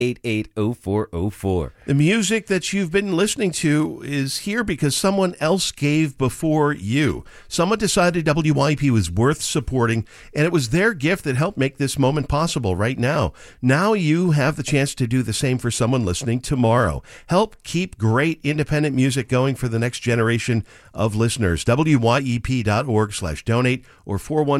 40404. The music that you've been listening to is here because someone else gave before you. Someone decided WYP was worth supporting, and it was their gift that helped make this moment possible right now. Now you have the chance to do the same for someone listening tomorrow. Help keep great independent music going for the next generation of listeners. WYEP.org/donate or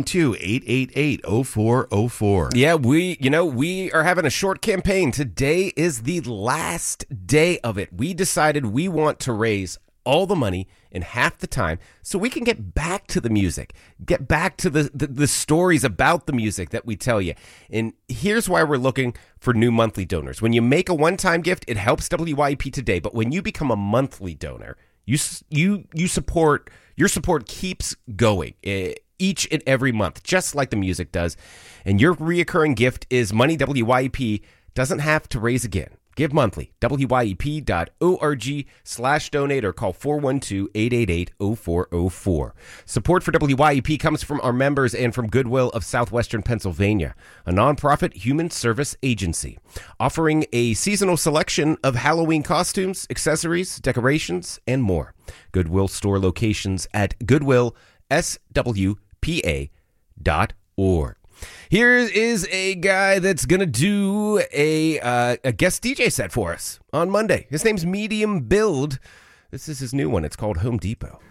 412-888-0404. Yeah, we are having a short campaign. Today is the last day of it. We decided we want to raise all the money in half the time so we can get back to the music, get back to the stories about the music that we tell you. And here's why we're looking for new monthly donors. When you make a one-time gift, it helps WYP today. But when you become a monthly donor, you support, your support keeps going each and every month, just like the music does. And your reoccurring gift is money WYP doesn't have to raise again. Give monthly. WYEP.org/donate or call 412-888-0404. Support for WYEP comes from our members and from Goodwill of Southwestern Pennsylvania, a nonprofit human service agency offering a seasonal selection of Halloween costumes, accessories, decorations, and more. Goodwill store locations at goodwillswpa.org. Here is a guy that's going to do a guest DJ set for us on Monday. His name's Medium Build. This is his new one. It's called Home Depot.